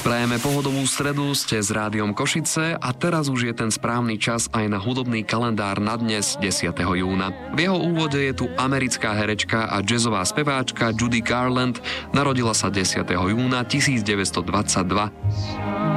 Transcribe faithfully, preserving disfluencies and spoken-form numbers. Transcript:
Prajeme pohodovú stredu, ste s Rádiom Košice a teraz už je ten správny čas aj na hudobný kalendár na dnes, desiateho júna. V jeho úvode je tu americká herečka a jazzová speváčka Judy Garland, narodila sa desiateho júna tisícdeväťstodvadsaťdva.